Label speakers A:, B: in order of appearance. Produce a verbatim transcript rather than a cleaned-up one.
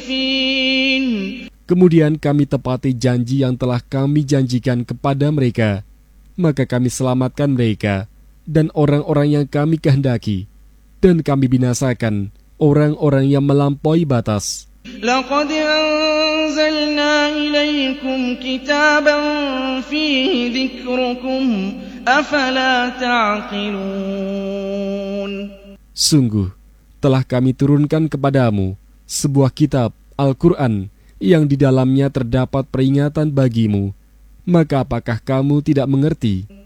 A: Kemudian kami tepati janji yang telah kami janjikan kepada mereka, maka kami selamatkan mereka dan orang-orang yang kami kehendaki, dan kami binasakan orang-orang yang melampaui batas.
B: لقد أنزلنا إليكم كتابا فيه ذكركم أفلا تعقلون.
A: Sungguh, telah kami turunkan kepadamu sebuah kitab, Al-Quran, yang di dalamnya terdapat peringatan bagimu. Maka apakah kamu tidak mengerti?